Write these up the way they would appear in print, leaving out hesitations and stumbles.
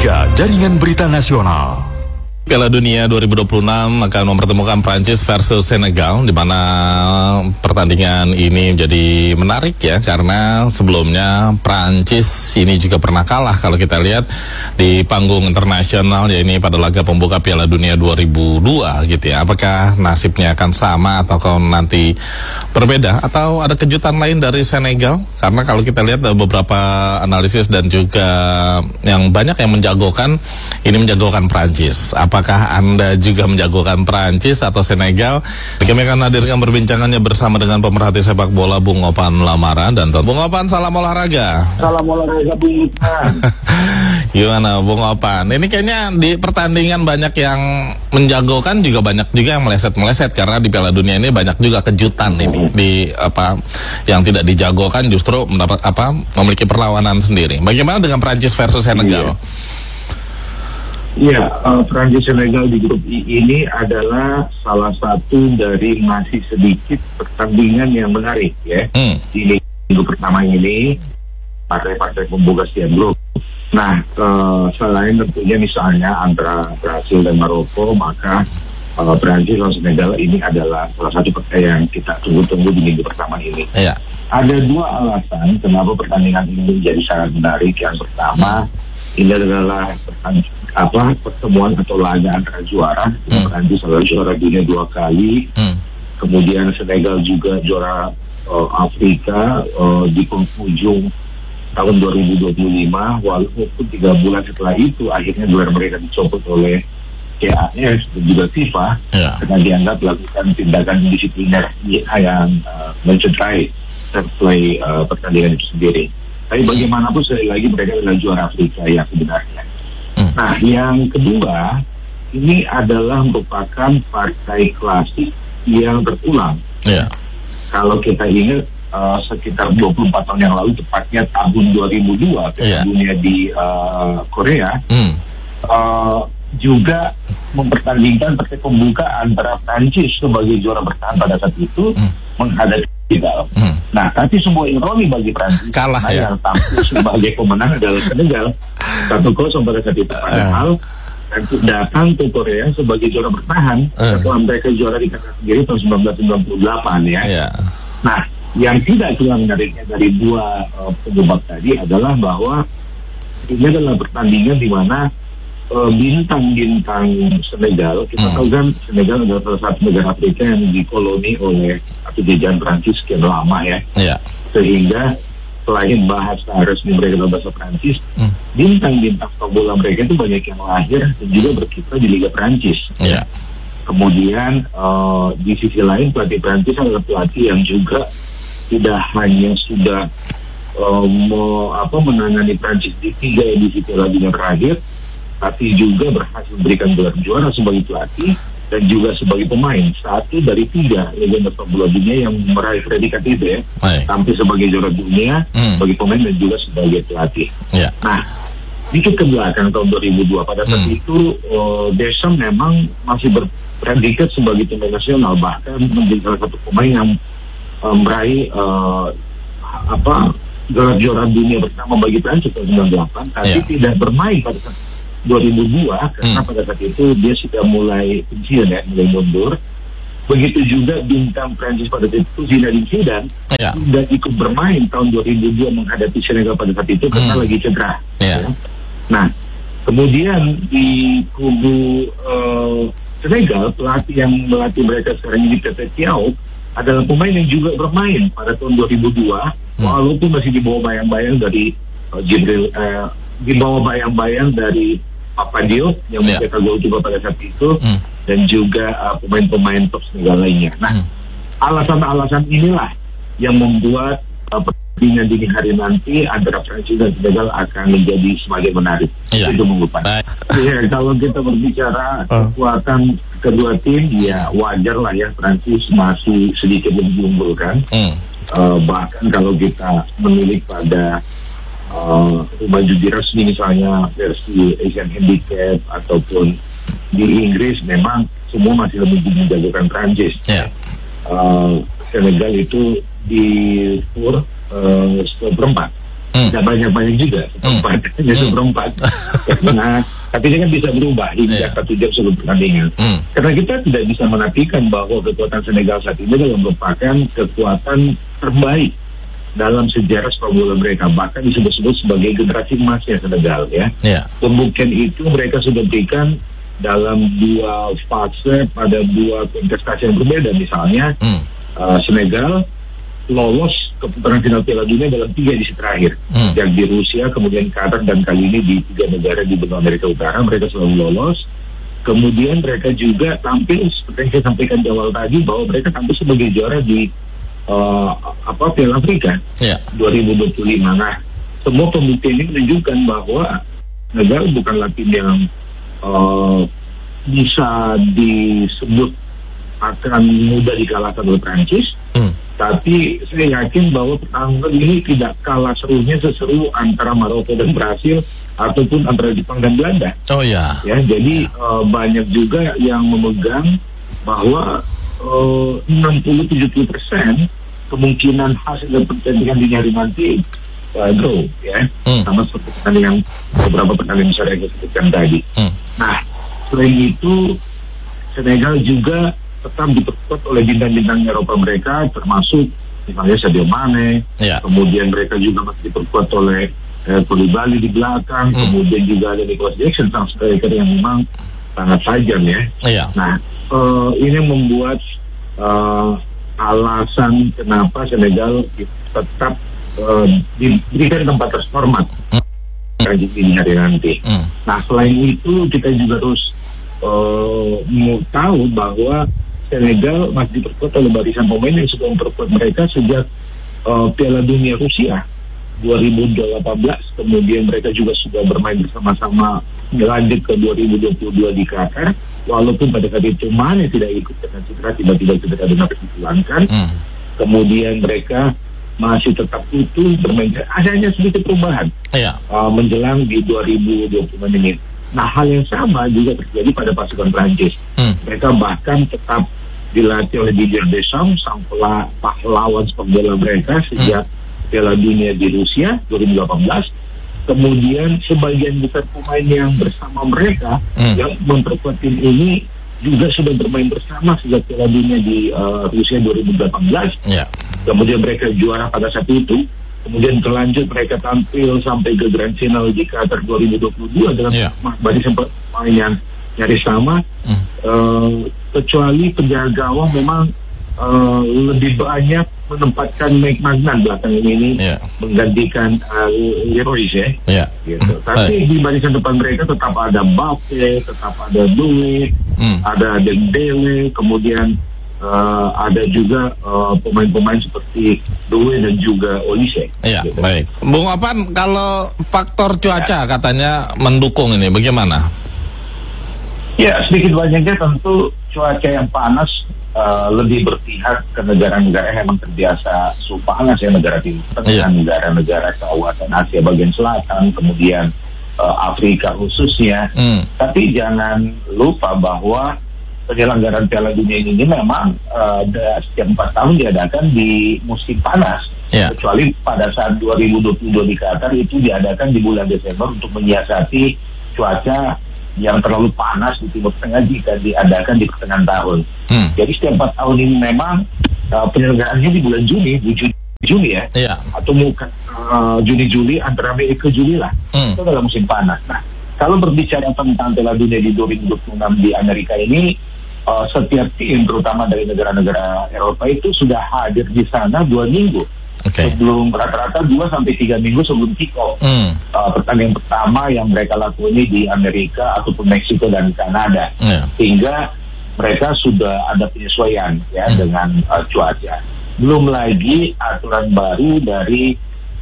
3 Jaringan Berita Nasional. Piala Dunia 2026 akan mempertemukan Prancis versus Senegal, di mana pertandingan ini menjadi menarik ya, karena sebelumnya Prancis ini juga pernah kalah kalau kita lihat di panggung internasional, ya ini pada laga pembuka Piala Dunia 2002 gitu ya. Apakah nasibnya akan sama atau nanti berbeda, atau ada kejutan lain dari Senegal? Karena kalau kita lihat ada beberapa analisis dan juga yang banyak yang menjagokan Prancis. Apakah Anda juga menjagokan Prancis atau Senegal? Kami akan hadirkan perbincangannya bersama dengan pemerhati sepak bola Bung Opan Lamara. Dan Bung Opan, salam olahraga. Salam olahraga Bung Opan. Gimana Bung Opan? Ini kayaknya di pertandingan banyak yang menjagokan, juga banyak juga yang meleset-meleset, karena di Piala Dunia ini banyak juga kejutan ini yang tidak dijagokan justru memiliki perlawanan sendiri. Bagaimana dengan Prancis versus Senegal? Ya, Prancis Senegal di grup I ini adalah salah satu dari masih sedikit pertandingan yang menarik ya. Di minggu pertama ini partai-partai pembuka setiap grup. Nah, selain tentunya misalnya antara Brasil dan Maroko, maka Prancis dan Senegal ini adalah salah satu partai yang kita tunggu-tunggu di minggu pertama ini. Iya. Ada dua alasan kenapa pertandingan ini menjadi sangat menarik. Yang pertama, ini adalah pertemuan atau laga antara juara. Prancis adalah juara dunia 2 kali. Kemudian Senegal juga juara Afrika di penghujung tahun 2025, walaupun 3 bulan setelah itu akhirnya gelar mereka dicopot oleh CAS dan juga FIFA karena dianggap melakukan tindakan disipliner yang mencederai play pertandingan itu sendiri. Tapi bagaimanapun sekali lagi mereka adalah juara Afrika yang sebenarnya. Nah, yang kedua, ini adalah merupakan partai klasik yang berulang. Kalau kita ingat sekitar 24 tahun yang lalu, tepatnya tahun 2002, Piala Dunia di Korea, juga mempertandingkan partai pembuka antara Prancis sebagai juara bertahan pada saat itu menghadapi Senegal. Nah, tapi semua ironi bagi Prancis, kalah ya. Yang tampil sebagai pemenang adalah Senegal 1-0 pada saat itu. Padahal Prancis datang ke Korea sebagai juara bertahan setelah mereka juara di kandang sendiri tahun 1998 ya. Nah, yang tidak kalah menariknya dari dua penyebab tadi adalah bahwa ini adalah pertandingan di mana bintang-bintang Senegal, kita tahu kan Senegal adalah salah satu negara Afrika yang dikoloni oleh atau jajahan Prancis sekian lama ya. Sehingga selain bahasa resmi mereka adalah bahasa Prancis, bintang-bintang sepak bola mereka itu banyak yang lahir dan juga berkiprah di Liga Prancis. Kemudian di sisi lain pelatih Prancis adalah pelatih yang juga tidak hanya sudah menangani Prancis di 3 edisi Piala Dunia terakhir, tapi juga berhasil memberikan gelar juara sebagai pelatih dan juga sebagai pemain. 1 dari 3 legenda sepak bola dunia yang meraih predikat itu ya, tampil sebagai juara dunia, sebagai pemain dan juga sebagai pelatih. Nah, dikit ke belakang tahun 2002 pada saat itu Deschamps memang masih berpredikat sebagai pemain nasional, bahkan menjadi salah satu pemain yang meraih gelar juara dunia bersama bagi Prancis tahun 98, tapi tidak bermain pada saat 2002 karena pada saat itu dia sudah mulai pensiun ya, mulai mundur. Begitu juga bintang Prancis pada saat itu Zinedine Zidane tidak ikut bermain tahun 2002 menghadapi Senegal pada saat itu karena lagi cedera. Nah, kemudian di kubu Senegal, pelatih yang melatih mereka sekarang ini Pepe Thiaw adalah pemain yang juga bermain pada tahun 2002 walaupun masih di bawah bayang-bayang dari di bawah bayang-bayang dari Papa Diop yang mencetak gol juga pada saat itu, dan juga pemain-pemain top Senegal lainnya. Nah, alasan-alasan inilah yang membuat pertandingan dini hari nanti antara Prancis dan Senegal akan menjadi semakin menarik. Itu mengupaya. Kalau kita berbicara kekuatan kedua tim, ya wajar lah ya Prancis masih sedikit lebih diunggulkan. Bahkan kalau kita menilik pada rumah judi resmi misalnya versi Asian Handicap ataupun di Inggris, memang semua masih lebih menjagokan Prancis. Senegal itu di skor 4 Tidak banyak-banyak juga, seperempat. Nah, tapi ini kan bisa berubah hingga 1 jam sebelum pertandingan. Karena kita tidak bisa menafikan bahwa kekuatan Senegal saat ini adalah merupakan kekuatan terbaik dalam sejarah sepak bola mereka, bahkan disebut-sebut sebagai generasi emasnya Senegal ya. Pembuktian itu mereka sudah berikan dalam 2 fase pada 2 kontestasi yang berbeda. Misalnya Senegal lolos ke putaran final Piala Dunia dalam 3 edisi terakhir, yang di Rusia, kemudian Qatar, dan kali ini di 3 negara di benua Amerika Utara mereka selalu lolos. Kemudian mereka juga tampil seperti yang saya sampaikan di awal tadi, bahwa mereka tampil sebagai juara di Piala Afrika 2025. Nah, semua pembuktian ini menunjukkan bahwa Senegal bukanlah tim yang bisa disebut akan mudah dikalahkan oleh Prancis. Tapi saya yakin bahwa pertandingan ini tidak kalah serunya seseru antara Maroko dan Brasil ataupun antara Jepang dan Belanda. Ya, jadi banyak juga yang memegang bahwa 60-70% kemungkinan hasil pertandingan di hari nanti draw ya, sama seperti pertandingan beberapa pertandingan besar yang saya sebutkan tadi. Nah, selain itu Senegal juga tetap diperkuat oleh bintang-bintang Eropa mereka, termasuk misalnya Sadio Mane. Kemudian mereka juga masih diperkuat oleh Koulibaly di belakang. Kemudian juga ada Nicolas Jackson, sang striker yang memang sangat tajam ya. Nah, ini membuat alasan kenapa Senegal tetap diberikan tempat terhormat di hari nanti. Nah, selain itu kita juga harus mau tahu bahwa Senegal masih diperkuat oleh barisan pemain yang sudah memperkuat mereka sejak Piala Dunia Rusia 2018. Kemudian mereka juga sudah bermain bersama-sama lanjut ke 2022 di Qatar. Walaupun pada saat itu Mane tidak ikut karena cedera, tiba-tiba cedera dan harus dipulangkan. Kemudian mereka masih tetap utuh bermain. Adanya sedikit perubahan menjelang di 2020 ini. Nah, hal yang sama juga terjadi pada pasukan Prancis. Mereka bahkan tetap dilatih oleh Didier Deschamps, sang pahlawan sepak bola mereka sejak Piala Dunia di Rusia 2018. Kemudian sebagian besar pemain yang bersama mereka yang memperkuat tim ini juga sudah bermain bersama sejak Piala Dunia di Rusia 2018. Kemudian mereka juara pada saat itu. Kemudian terlanjut mereka tampil sampai ke Grand Final di Qatar 2022 dengan barisan pemain yang nyaris sama. Kecuali penjaga gawang memang lebih banyak menempatkan Mike Maignan belakang ini menggantikan Leroy ya. Gitu. Tapi di barisan depan mereka tetap ada Mbappe, tetap ada Doué, ada Dembele, kemudian ada juga pemain-pemain seperti Doué dan juga Olise. Gitu. Baik. Bung Opan, kalau faktor cuaca katanya mendukung ini, bagaimana? Ya, sedikit banyaknya tentu cuaca yang panas lebih berpihak ke negara-negara yang memang terbiasa suhu panas ya, negara Timur Tengah, negara-negara kawasan Asia bagian selatan, kemudian Afrika khususnya. Tapi jangan lupa bahwa penyelenggaraan Piala Dunia ini memang setiap 4 tahun diadakan di musim panas. Kecuali pada saat 2022 di Qatar itu diadakan di bulan Desember untuk menyiasati cuaca yang terlalu panas di Timur Tengah jika diadakan di pertengahan tahun. Jadi setiap 4 tahun ini memang penyelenggaraannya di bulan Juni ya, atau mungkin Juni-Juli, antara Mei ke Juli lah. Itu adalah musim panas. Nah, kalau berbicara tentang Piala Dunia di 2026 di Amerika ini, setiap tim terutama dari negara-negara Eropa itu sudah hadir di sana 2 minggu. Sebelum rata-rata 2-3 minggu sebelum kick-off. Pertandingan pertama yang mereka lakukan ini di Amerika ataupun Meksiko dan Kanada. Sehingga mereka sudah ada penyesuaian ya dengan cuaca. Belum lagi aturan baru dari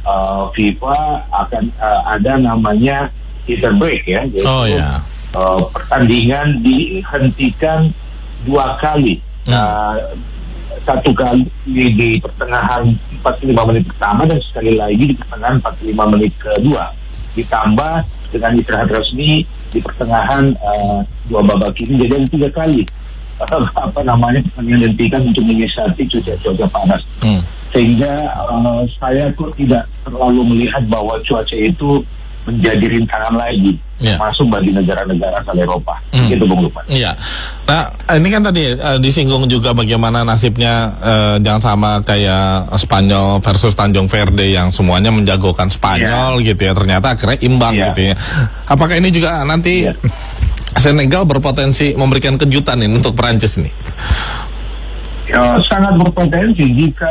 FIFA akan ada namanya heater break ya, yaitu pertandingan dihentikan 2 kali. Satu kali di pertengahan 45 menit pertama dan sekali lagi di pertengahan 45 menit kedua, ditambah dengan istirahat resmi di pertengahan 2 babak ini, jadi 3 kali pertandingan dihentikan untuk menyiasati cuaca panas. Sehingga saya kok tidak terlalu melihat bahwa cuaca itu menjadi rintangan lagi, masuk bagi negara-negara asal Eropa. Gitu Bung Lukman. Iya. Nah, ini kan tadi disinggung juga bagaimana nasibnya jangan sama kayak Spanyol versus Tanjung Verde yang semuanya menjagokan Spanyol gitu ya. Ternyata akhirnya imbang gitu ya. Apakah ini juga nanti Senegal berpotensi memberikan kejutan ini untuk Perancis nih? Sangat berpotensi jika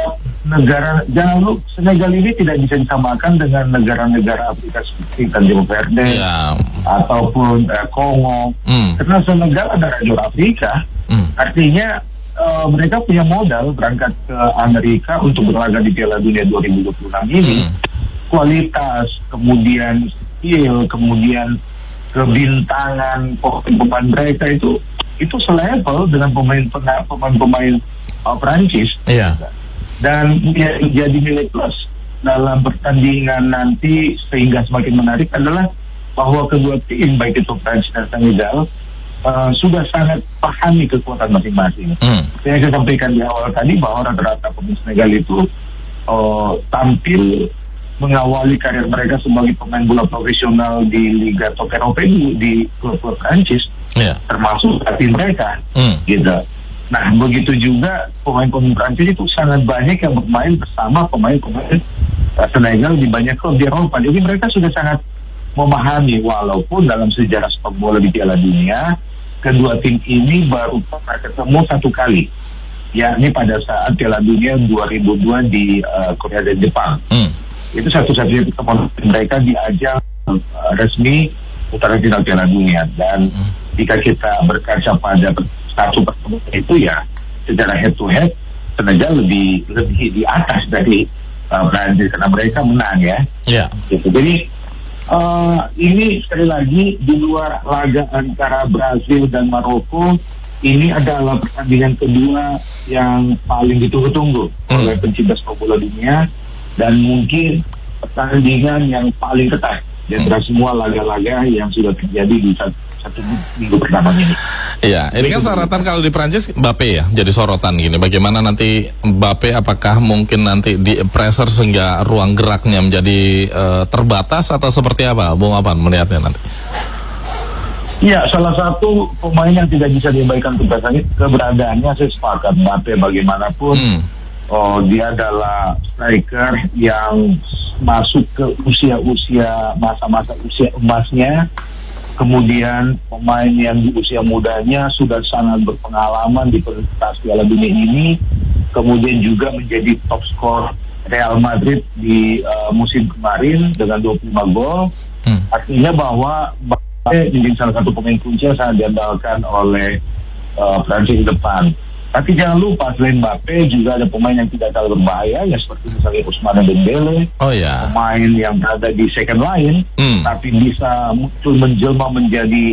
Senegal ini tidak bisa disamakan dengan negara-negara Afrika seperti Tanjung Verde ataupun Kongo, karena Senegal adalah raja Afrika. Artinya mereka punya modal berangkat ke Amerika untuk berlaga di Piala Dunia 2026 ini. Kualitas, kemudian skill, kemudian kebintangan pemain mereka itu selevel dengan pemain Prancis. Dan jadi nilai plus dalam pertandingan nanti, sehingga semakin menarik adalah bahwa kedua tim, baik itu Prancis dan Senegal, sudah sangat pahami kekuatan masing-masing. Saya sampaikan di awal tadi bahwa rata-rata pemain Senegal itu tampil mengawali karir mereka sebagai pemain bola profesional di Liga Top Eropa di klub-klub Prancis, termasuk tim mereka, gitu. Nah, begitu juga pemain-pemain Prancis itu sangat banyak yang bermain bersama pemain-pemain Senegal di banyak klub di Eropa. Jadi mereka sudah sangat memahami, walaupun dalam sejarah sepak bola di Piala Dunia, kedua tim ini baru pernah ketemu satu kali, yakni pada saat Piala Dunia 2002 di Korea dan Jepang. Itu satu-satunya pertemuan mereka di ajang resmi putaran final Piala Dunia. Dan jika kita berkaca pada satu pertemuan itu, ya secara head to head Senegal lebih di atas dari Prancis karena mereka menang gitu. Jadi ini sekali lagi di luar laga antara Brazil dan Maroko, ini adalah pertandingan kedua yang paling ditunggu-tunggu oleh pencinta sepak bola dunia, dan mungkin pertandingan yang paling ketat di antara semua laga-laga yang sudah terjadi di satu minggu pertama ini. Iya, ini kan sorotan kalau di Prancis Mbappe ya, jadi sorotan gini. Bagaimana nanti Mbappe, apakah mungkin nanti di pressure sehingga ruang geraknya menjadi terbatas atau seperti apa? Bung Apan melihatnya nanti? Iya, salah satu pemain yang tidak bisa diabaikan keberadaannya, saya sepakat. Mbappe bagaimanapun, dia adalah striker yang masuk ke masa-masa usia emasnya. Kemudian pemain yang di usia mudanya sudah sangat berpengalaman di pentas Piala Dunia ini, kemudian juga menjadi top skor Real Madrid di musim kemarin dengan 25 gol. Artinya bahwa Mbappe menjadi salah satu pemain kunci yang sangat diandalkan oleh Prancis di depan. Tapi jangan lupa, selain Mbappe juga ada pemain yang tidak terlalu berbahaya, ya seperti misalnya Ousmane Dembele, pemain yang berada di second line, tapi bisa muncul menjelma menjadi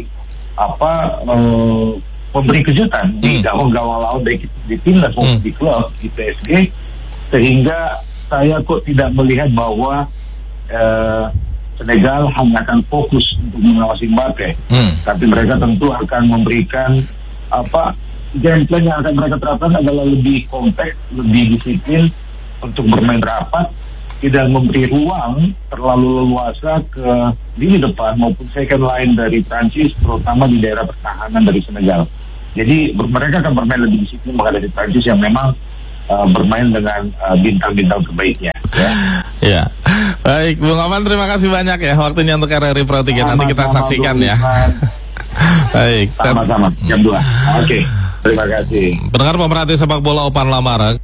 pemberi kejutan di gawang-gawang lawan, baik di timnas maupun di klub di PSG, sehingga saya kok tidak melihat bahwa Senegal hanya akan fokus untuk mengawasi Mbappe, tapi mereka tentu akan memberikan game plan yang akan mereka terapkan adalah lebih kompak, lebih disiplin untuk bermain rapat, tidak memberi ruang terlalu leluasa ke lini depan maupun second line dari Prancis, terutama di daerah pertahanan dari Senegal. Jadi mereka akan bermain lebih disiplin menghadapi Prancis yang memang bermain dengan bintang-bintang terbaiknya. Ya. Baik, Bung Aman, terima kasih banyak ya waktunya untuk RRI Pro 3. Nanti kita saksikan ya. Baik, sama-sama jam 2. Oke. Terima kasih. Pendengar pemerhati sepak bola Opan Lamara.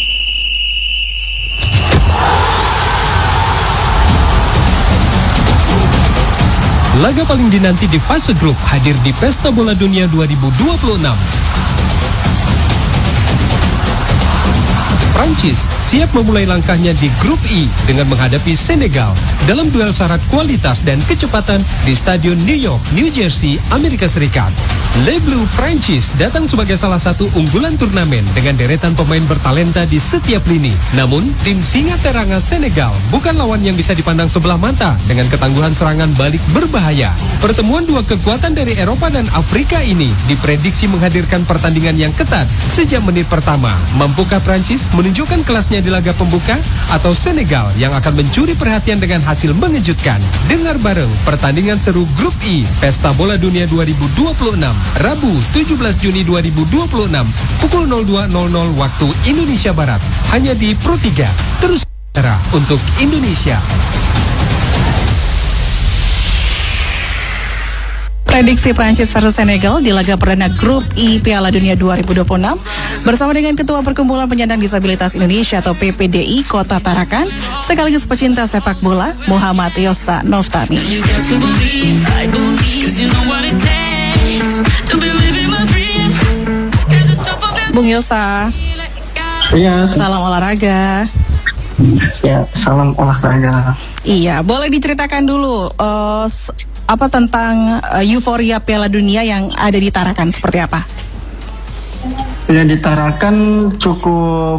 Laga paling dinanti di fase grup hadir di Pesta Bola Dunia 2026. Prancis siap memulai langkahnya di grup I dengan menghadapi Senegal dalam duel syarat kualitas dan kecepatan di Stadion New York, New Jersey, Amerika Serikat. Le Bleu Prancis datang sebagai salah satu unggulan turnamen dengan deretan pemain bertalenta di setiap lini. Namun, tim Singa Teranga Senegal bukan lawan yang bisa dipandang sebelah mata dengan ketangguhan serangan balik berbahaya. Pertemuan dua kekuatan dari Eropa dan Afrika ini diprediksi menghadirkan pertandingan yang ketat sejak menit pertama. Mampukah Prancis menunjukkan kelasnya di laga pembuka atau Senegal yang akan mencuri perhatian dengan hasil mengejutkan? Dengar bareng pertandingan seru Grup I Pesta Bola Dunia 2026 Rabu 17 Juni 2026 pukul 02.00 waktu Indonesia Barat hanya di Pro 3. Terus untuk Indonesia. Prediksi Prancis versus Senegal di laga perdana Grup I Piala Dunia 2026 bersama dengan Ketua Perkumpulan Penyandang Disabilitas Indonesia atau PPDI Kota Tarakan sekaligus pecinta sepak bola Muhammad Yosta Noftami. Bung Yosta. Iya. Salam olahraga. Ya, salam olahraga. Iya, boleh diceritakan dulu apa tentang euforia Piala Dunia yang ada di Tarakan seperti apa? Ya, di Tarakan cukup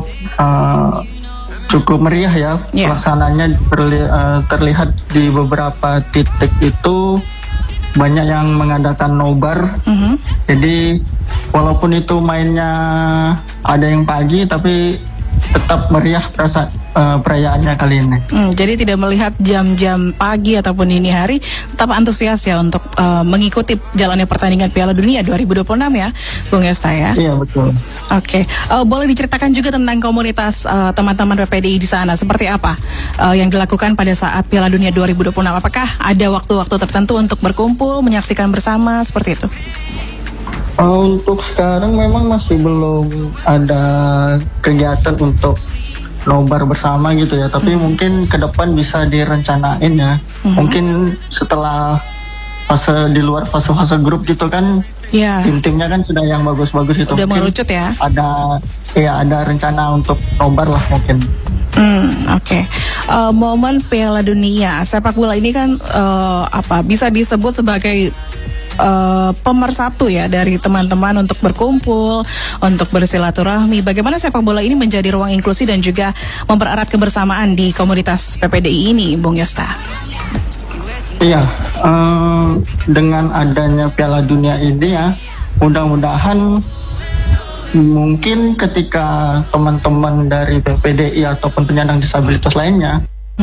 meriah ya. Yeah. Pelaksananya terlihat di beberapa titik itu banyak yang mengadakan nobar. Jadi walaupun itu mainnya ada yang pagi tapi tetap meriah perayaannya kali ini. Jadi tidak melihat jam-jam pagi ataupun dini hari, tetap antusias ya untuk mengikuti jalannya pertandingan Piala Dunia 2026 ya, Bung Yosta ya. Iya, betul. Oke, boleh diceritakan juga tentang komunitas teman-teman PPDI di sana, seperti apa yang dilakukan pada saat Piala Dunia 2026? Apakah ada waktu-waktu tertentu untuk berkumpul, menyaksikan bersama, seperti itu? Untuk sekarang memang masih belum ada kegiatan untuk nobar bersama gitu ya, tapi mungkin ke depan bisa direncanain ya. Mungkin setelah di luar fase grup gitu kan, tim-timnya kan sudah yang bagus-bagus itu. Udah mengerucut ya? Ada rencana untuk nobar lah mungkin. Oke. Momen Piala Dunia sepak bola ini kan bisa disebut sebagai pemersatu ya dari teman-teman untuk berkumpul, untuk bersilaturahmi. Bagaimana sepak bola ini menjadi ruang inklusi dan juga mempererat kebersamaan di komunitas PPDI ini, Bung Yosta? Iya, dengan adanya Piala Dunia ini ya, mudah-mudahan mungkin ketika teman-teman dari PPDI ataupun penyandang disabilitas lainnya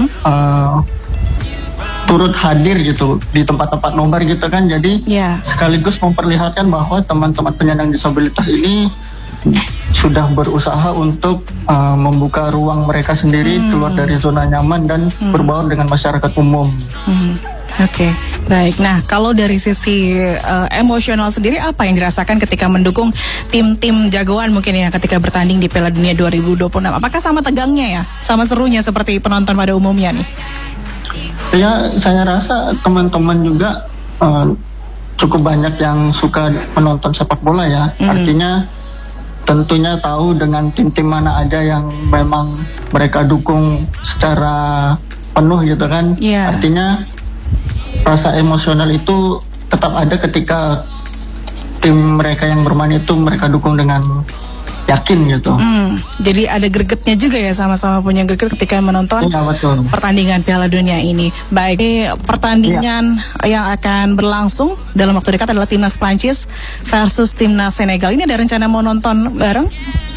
turut hadir gitu di tempat-tempat nobar gitu kan, jadi sekaligus memperlihatkan bahwa teman-teman penyandang disabilitas ini sudah berusaha untuk membuka ruang mereka sendiri keluar dari zona nyaman dan berbaur dengan masyarakat umum. Oke, baik. Nah, kalau dari sisi emosional sendiri apa yang dirasakan ketika mendukung tim-tim jagoan mungkin ya ketika bertanding di Piala Dunia 2026? Apakah sama tegangnya ya, sama serunya seperti penonton pada umumnya nih? Ya, saya rasa teman-teman juga cukup banyak yang suka menonton sepak bola ya. Artinya tentunya tahu dengan tim-tim mana aja yang memang mereka dukung secara penuh gitu kan. Artinya rasa emosional itu tetap ada ketika tim mereka yang bermain itu mereka dukung dengan yakin gitu. Jadi ada gregetnya juga ya, sama-sama punya greget ketika menonton pertandingan Piala Dunia ini. Baik, pertandingan yang akan berlangsung dalam waktu dekat adalah timnas Prancis versus timnas Senegal. Ini ada rencana mau nonton bareng?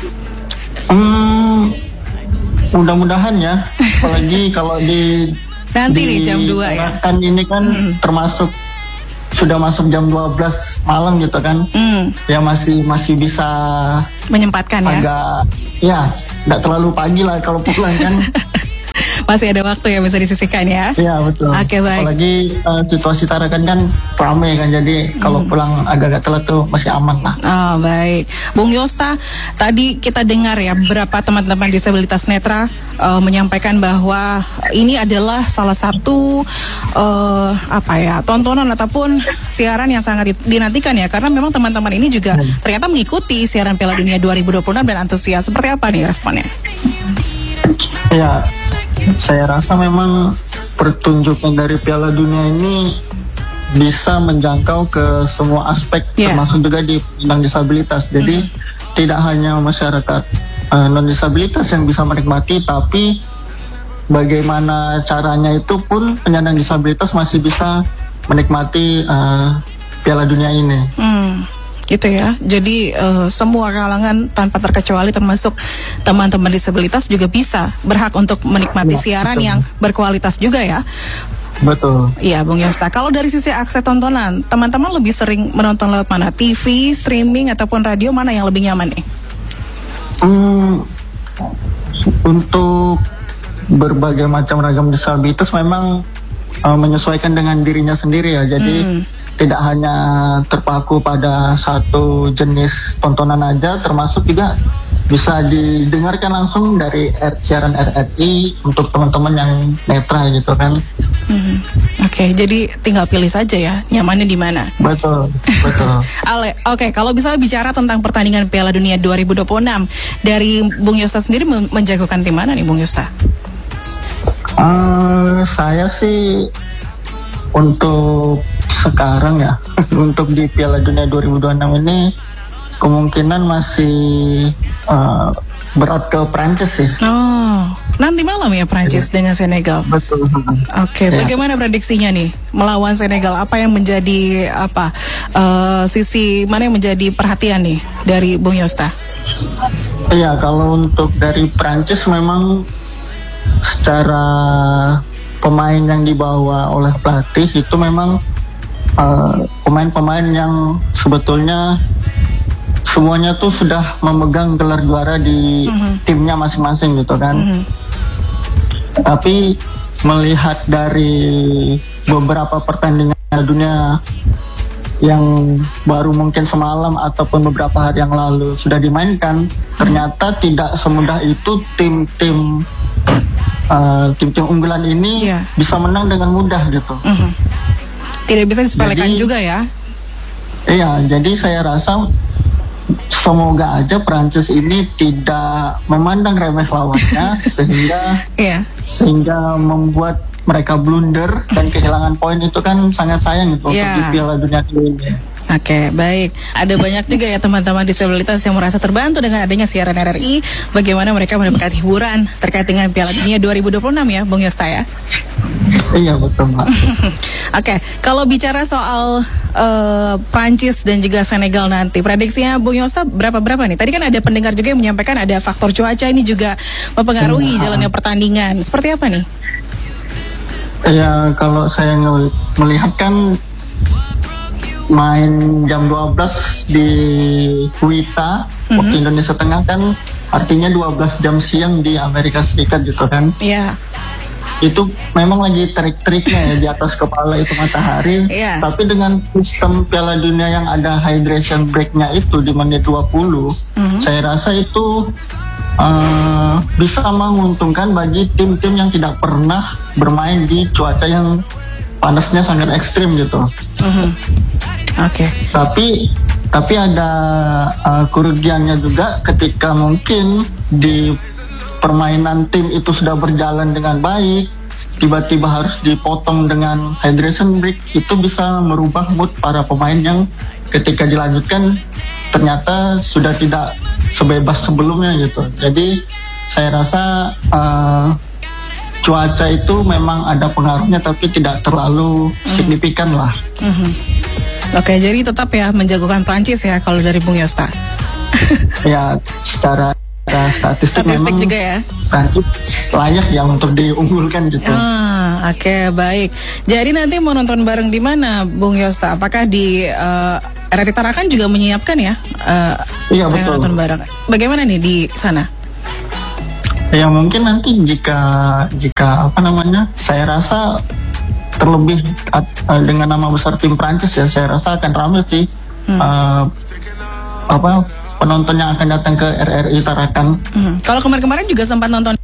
Mudah-mudahan ya. Apalagi kalau nanti nih jam 2 ya. Kan ini kan termasuk sudah masuk jam 12 malam gitu kan. Ya masih bisa menyempatkan ya. Agak nggak terlalu pagi lah kalau pulang kan. Masih ada waktu ya, bisa disisihkan ya. Iya, betul. Oke, baik. Apalagi situasi Tarakan kan ramai kan, jadi kalau pulang agak-agak telat tuh masih aman lah. Oh, baik. Bung Yosta, tadi kita dengar ya beberapa teman-teman disabilitas netra menyampaikan bahwa ini adalah salah satu tontonan ataupun siaran yang sangat dinantikan ya, karena memang teman-teman ini juga ternyata mengikuti siaran Piala Dunia 2026 dan antusias. Seperti apa nih responnya? Ya, saya rasa memang pertunjukan dari Piala Dunia ini bisa menjangkau ke semua aspek, termasuk juga di penyandang disabilitas. Jadi tidak hanya masyarakat non-disabilitas yang bisa menikmati, tapi bagaimana caranya itu pun penyandang disabilitas masih bisa menikmati Piala Dunia ini. Gitu ya. Jadi semua kalangan tanpa terkecuali termasuk teman-teman disabilitas juga bisa berhak untuk menikmati siaran yang berkualitas juga ya. Betul. Iya, Bung Yosta. Kalau dari sisi akses tontonan, teman-teman lebih sering menonton lewat mana? TV, streaming, ataupun radio, mana yang lebih nyaman nih? Untuk berbagai macam ragam disabilitas memang menyesuaikan dengan dirinya sendiri ya. Jadi tidak hanya terpaku pada satu jenis tontonan aja, termasuk juga bisa didengarkan langsung dari siaran RRI untuk teman-teman yang netra gitu kan. Oke, jadi tinggal pilih saja ya, nyamannya di mana. Betul. Oke, kalau bisa bicara tentang pertandingan Piala Dunia 2026, dari Bung Yosta sendiri menjagokan tim mana nih, Bung Yosta? Saya sih untuk sekarang ya, untuk di Piala Dunia 2026 ini kemungkinan masih berat ke Prancis sih. Oh, nanti malam ya Prancis dengan Senegal. Betul. Oke, bagaimana prediksinya nih melawan Senegal? Apa yang menjadi sisi mana yang menjadi perhatian nih dari Bung Yosta? Iya, kalau untuk dari Prancis memang secara pemain yang dibawa oleh pelatih itu memang pemain-pemain yang sebetulnya semuanya tuh sudah memegang gelar juara di timnya masing-masing gitu kan. Tapi melihat dari beberapa pertandingan dunia yang baru mungkin semalam ataupun beberapa hari yang lalu sudah dimainkan, ternyata tidak semudah itu tim-tim unggulan ini bisa menang dengan mudah gitu. Tidak bisa disepelekan juga ya. Iya, jadi saya rasa semoga aja Prancis ini tidak memandang remeh lawannya sehingga membuat mereka blunder dan kehilangan poin. Itu kan sangat sayang gitu untuk di Piala Dunia kali ini. Oke, baik. Ada banyak juga ya teman-teman disabilitas yang merasa terbantu dengan adanya siaran RRI. Bagaimana mereka mendapatkan hiburan terkait dengan Piala Dunia 2026 ya, Bung Yosta ya? Iya, betul, Mbak. Oke, kalau bicara soal Prancis dan juga Senegal nanti, prediksinya Bung Yosta berapa-berapa nih? Tadi kan ada pendengar juga yang menyampaikan ada faktor cuaca ini juga mempengaruhi jalannya pertandingan. Seperti apa nih? Ya, kalau saya melihat kan main jam 12 di WITA waktu Indonesia Tengah kan artinya 12 jam siang di Amerika Serikat gitu kan. Iya. Itu memang lagi trik-triknya ya di atas kepala itu matahari. Tapi dengan sistem Piala Dunia yang ada hydration break-nya itu di menit 20, saya rasa itu bisa menguntungkan bagi tim-tim yang tidak pernah bermain di cuaca yang panasnya sangat ekstrim gitu. Oke. Tapi ada kerugiannya juga ketika mungkin di permainan tim itu sudah berjalan dengan baik, tiba-tiba harus dipotong dengan hydration break, itu bisa merubah mood para pemain yang ketika dilanjutkan ternyata sudah tidak sebebas sebelumnya gitu. Jadi saya rasa cuaca itu memang ada pengaruhnya tapi tidak terlalu signifikan lah. Oke, jadi tetap ya menjagokan Prancis ya kalau dari Bung Yosta. Ya, secara statistik memang juga ya. Prancis layak ya untuk diunggulkan gitu. Oke, baik. Jadi nanti mau nonton bareng di mana, Bung Yosta? Apakah di RRI Tarakan juga menyiapkan ya? Iya, betul. Nonton bareng. Bagaimana nih di sana? Ya mungkin nanti jika apa namanya, saya rasa terlebih dengan nama besar tim Prancis ya, saya rasa akan ramai sih penonton yang akan datang ke RRI Tarakan. Kalau kemarin juga sempat nonton